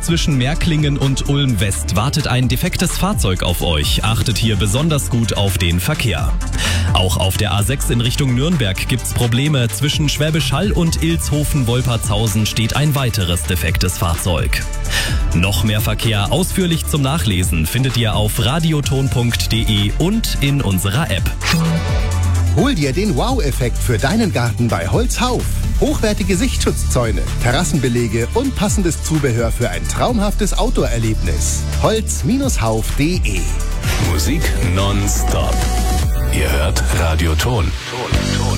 zwischen Märklingen und Ulm West wartet ein defektes Fahrzeug auf euch. Achtet hier besonders gut auf den Verkehr. Auch auf der A6 in Richtung Nürnberg gibt's Probleme. Zwischen Schwäbisch Hall und Ilshofen-Wolpertshausen steht ein weiteres defektes Fahrzeug. Noch mehr Verkehr ausführlich zum Nachlesen findet ihr auf radioton.de und in unserer App. Hol dir den Wow-Effekt für deinen Garten bei Holzhauf. Hochwertige Sichtschutzzäune, Terrassenbelege und passendes Zubehör für ein traumhaftes Outdoor-Erlebnis. Holz-hauf.de. Musik nonstop. Ihr hört Radioton.